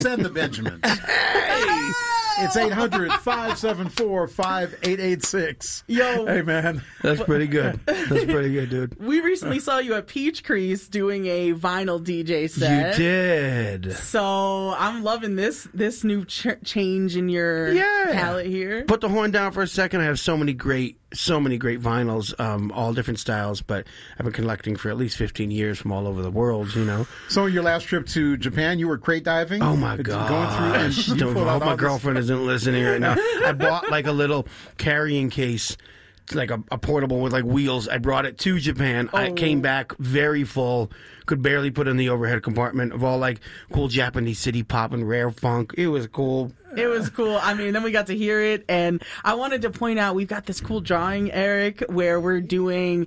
and the Benjamins. Hey! It's 800-574-5886. Yo. Hey, man. That's pretty good. That's pretty good, dude. We recently saw you at Peach Crease doing a vinyl DJ set. You did. So I'm loving this new change in your palette here. Put the horn down for a second. I have so many great vinyls, all different styles, but I've been collecting for at least 15 years from all over the world, you know. So your last trip to Japan, you were crate diving? Oh, my God. Going through and Don't hope my girlfriend isn't listening right now. I bought like a little carrying case, like a portable with like wheels. I brought it to Japan. I came back very full. Could barely put in the overhead compartment of all like cool Japanese city pop and rare funk. It was cool. It was cool. I mean, then we got to hear it, and I wanted to point out we've got this cool drawing, Eric, where we're doing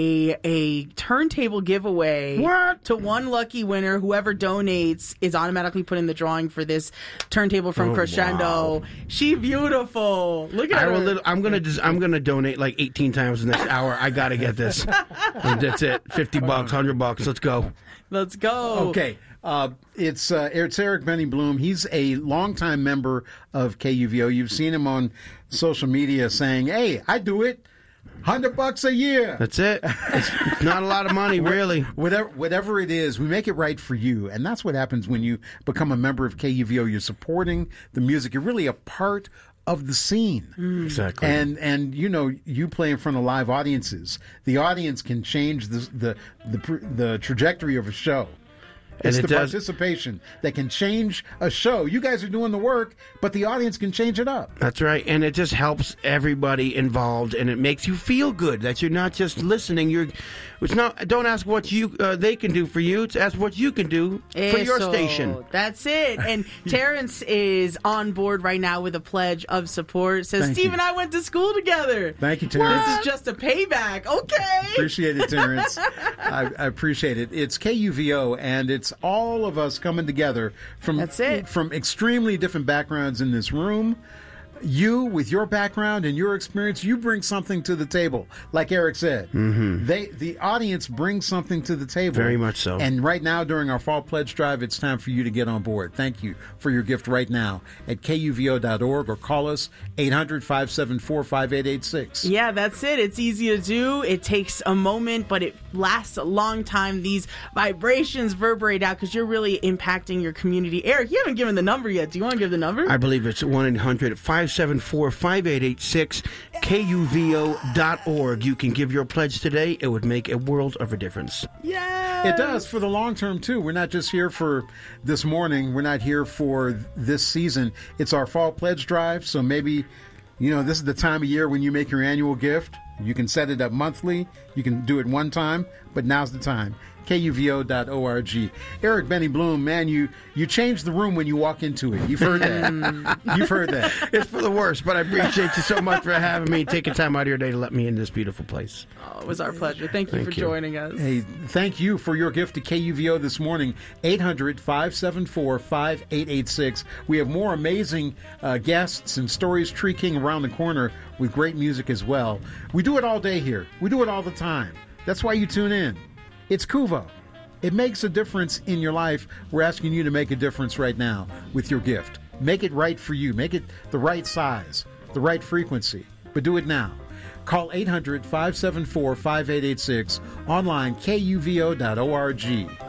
a turntable giveaway. What? To one lucky winner. Whoever donates is automatically put in the drawing for this turntable from Crescendo. Wow. She beautiful. Look at her. I'm gonna donate like 18 times in this hour. I gotta get this. That's it. $50, $100. Let's go. Let's go. Okay. It's Eric Benny Bloom. He's a longtime member of KUVO. You've seen him on social media saying, "Hey, I do it. $100 a year." That's it. It's not a lot of money, really. Whatever it is, we make it right for you, and that's what happens when you become a member of KUVO. You're supporting the music. You're really a part of the scene. Exactly. And you know, you play in front of live audiences. The audience can change the trajectory of a show. It's the participation that can change a show. You guys are doing the work, but the audience can change it up. That's right. And it just helps everybody involved, and it makes you feel good that you're not just listening. Don't ask what they can do for you. It's ask what you can do for your station. That's it. And Terrence is on board right now with a pledge of support. Says, Steve and I went to school together. Thank you, Terrence. This is just a payback. Okay. Appreciate it, Terrence. I appreciate it. It's KUVO, and it's all of us coming together from extremely different backgrounds in this room. You, with your background and your experience, you bring something to the table. Like Eric said, the audience brings something to the table. Very much so. And right now, during our Fall Pledge Drive, it's time for you to get on board. Thank you for your gift right now at KUVO.org or call us 800-574-5886. Yeah, that's it. It's easy to do. It takes a moment, but it lasts a long time. These vibrations reverberate out because you're really impacting your community. Eric, you haven't given the number yet. Do you want to give the number? I believe it's 1-800-574-5886, KUVO.org. You can give your pledge today. It would make a world of a difference. Yeah, it does for the long term, too. We're not just here for this morning. We're not here for this season. It's our Fall Pledge Drive, so maybe, you know, this is the time of year when you make your annual gift. You can set it up monthly. You can do it one time, but now's the time. KUVO.org. Eric Benny Bloom, man, you change the room when you walk into it. You've heard that. You've heard that. It's for the worst, but I appreciate you so much for having me, taking time out of your day to let me in this beautiful place. Oh, it was our pleasure. Thank you for joining us. Hey, thank you for your gift to KUVO this morning. 800-574-5886. We have more amazing guests and stories streaking around the corner with great music as well. We do it all day here. We do it all the time. That's why you tune in. It's KUVO. It makes a difference in your life. We're asking you to make a difference right now with your gift. Make it right for you. Make it the right size, the right frequency. But do it now. Call 800-574-5886. Online, KUVO.org.